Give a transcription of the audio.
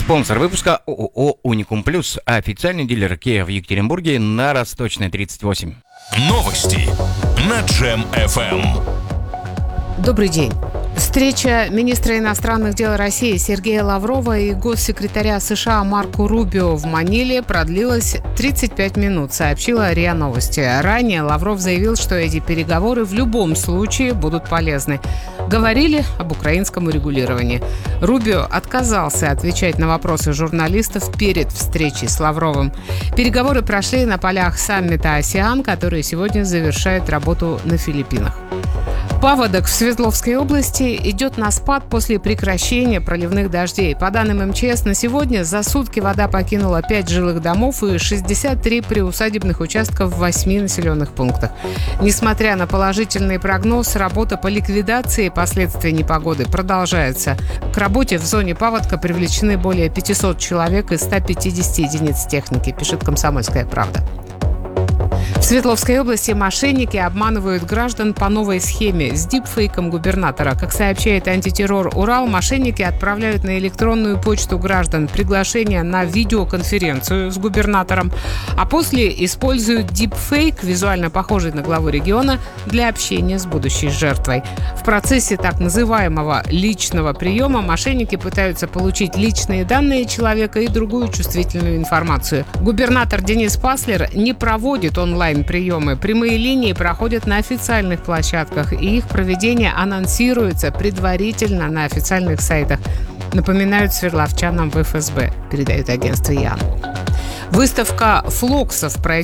Спонсор выпуска ООО «Уникум Плюс», официальный дилер Kia в Екатеринбурге на Росточной, 38. Новости на Джем-ФМ. Добрый день. Встреча министра иностранных дел России Сергея Лаврова и госсекретаря США Марко Рубио в Маниле продлилась 35 минут, сообщила РИА Новости. Ранее Лавров заявил, что эти переговоры в любом случае будут полезны. Говорили об украинском урегулировании. Рубио отказался отвечать на вопросы журналистов перед встречей с Лавровым. Переговоры прошли на полях саммита «АСЕАН», который сегодня завершает работу на Филиппинах. Паводок в Свердловской области идет на спад после прекращения проливных дождей. По данным МЧС, на сегодня за сутки вода покинула 5 жилых домов и 63 приусадебных участка в 8 населенных пунктах. Несмотря на положительный прогноз, работа по ликвидации последствий непогоды продолжается. К работе в зоне паводка привлечены более 500 человек и 150 единиц техники, пишет «Комсомольская правда». В Свердловской области мошенники обманывают граждан по новой схеме с дипфейком губернатора. Как сообщает антитеррор Урал, мошенники отправляют на электронную почту граждан приглашение на видеоконференцию с губернатором, а после используют дипфейк, визуально похожий на главу региона, для общения с будущей жертвой. В процессе так называемого личного приема мошенники пытаются получить личные данные человека и другую чувствительную информацию. Губернатор Денис Паслер не проводит онлайн-приемы. Прямые линии проходят на официальных площадках, и их проведение анонсируется предварительно на официальных сайтах, напоминают свердловчанам в ФСБ, передает агентство ЯН. Выставка флоксов пройдет